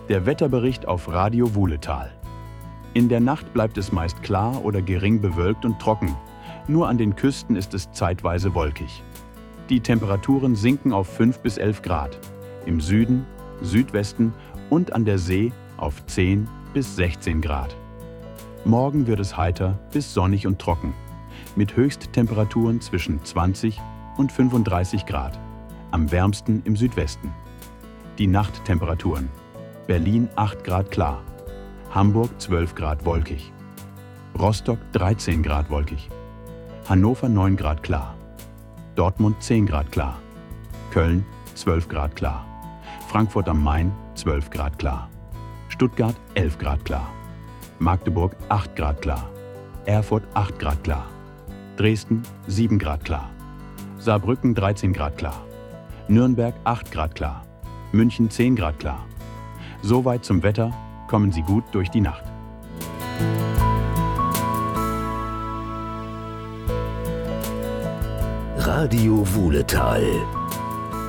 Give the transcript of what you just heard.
Der Wetterbericht auf Radio Wuhletal. In der Nacht bleibt es meist klar oder gering bewölkt und trocken. Nur an den Küsten ist es zeitweise wolkig. Die Temperaturen sinken auf 5 bis 11 Grad. Im Süden, Südwesten und an der See auf 10 bis 16 Grad. Morgen wird es heiter bis sonnig und trocken. Mit Höchsttemperaturen zwischen 20 und 35 Grad. Am wärmsten im Südwesten. Die Nachttemperaturen. Berlin 8 Grad klar. Hamburg 12 Grad wolkig. Rostock 13 Grad wolkig. Hannover 9 Grad klar. Dortmund 10 Grad klar. Köln 12 Grad klar. Frankfurt am Main 12 Grad klar. Stuttgart 11 Grad klar. Magdeburg 8 Grad klar. Erfurt 8 Grad klar. Dresden 7 Grad klar. Saarbrücken 13 Grad klar. Nürnberg 8 Grad klar. München 10 Grad klar. Soweit zum Wetter, kommen Sie gut durch die Nacht. Radio Wuhletal.